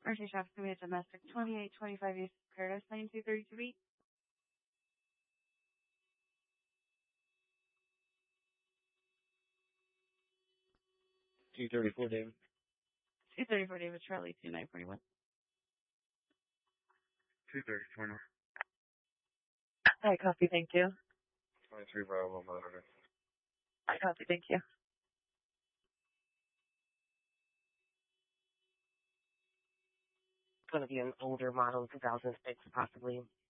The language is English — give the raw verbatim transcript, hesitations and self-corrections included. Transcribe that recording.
Mercy Shop's gonna be a domestic twenty-eight twenty-five East Curtis, nine two three two B. two thirty-four, David. two thirty-four David Charlie, two nine forty-one. two thirty-four North. I copy, thank you. twenty-three Bravo, Mother. I copy, thank you. It's going to be an older model, two thousand six, possibly.